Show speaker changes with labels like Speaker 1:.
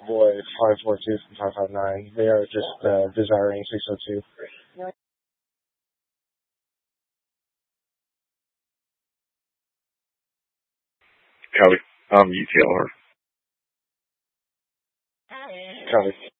Speaker 1: Void 542 from 559. They are just desiring 602.
Speaker 2: Copy. UTLR.
Speaker 1: Copy.